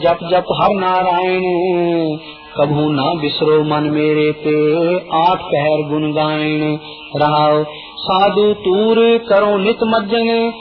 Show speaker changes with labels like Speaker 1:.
Speaker 1: जप जप हर नारायण कभू ना बिसरो मन मेरे ते, 8 पहर गुण गायन रहाओ। साधु तूर करो नित मज्जन,